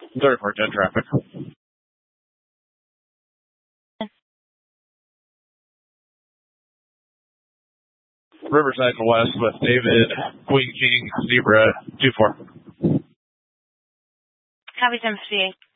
34 10 traffic. Riverside and West with David, Queen King, Zebra, 2-4. Copy 758.